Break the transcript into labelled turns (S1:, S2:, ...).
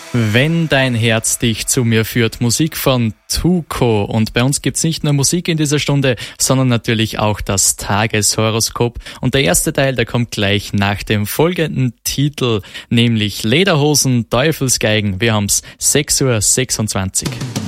S1: Wenn dein Herz dich zu mir führt, Musik von Tuko. Und bei uns gibt's nicht nur Musik in dieser Stunde, sondern natürlich auch das Tageshoroskop. Und der erste Teil, der kommt gleich nach dem folgenden Titel, nämlich Lederhosen, Teufelsgeigen. Wir haben's 6:26 Uhr.